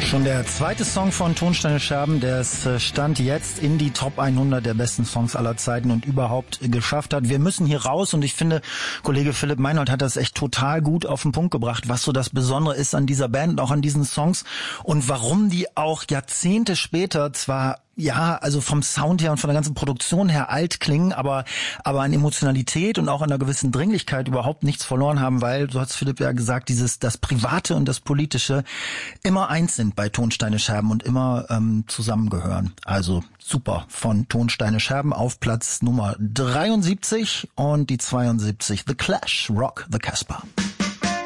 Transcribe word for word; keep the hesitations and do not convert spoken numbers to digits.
Schon der zweite Song von Tonsteine Scherben, der es Stand jetzt in die Top hundert der besten Songs aller Zeiten und überhaupt geschafft hat. Wir müssen hier raus und ich finde, Kollege Philipp Meinhold hat das echt total gut auf den Punkt gebracht, was so das Besondere ist an dieser Band und auch an diesen Songs und warum die auch Jahrzehnte später zwar ja, also vom Sound her und von der ganzen Produktion her alt klingen, aber aber an Emotionalität und auch an einer gewissen Dringlichkeit überhaupt nichts verloren haben, weil, so hat Philipp ja gesagt, dieses das Private und das Politische immer eins sind bei Tonsteine Scherben und immer ähm, zusammengehören. Also super von Tonsteine Scherben auf Platz Nummer dreiundsiebzig und die zweiundsiebzig The Clash, Rock the Casbah.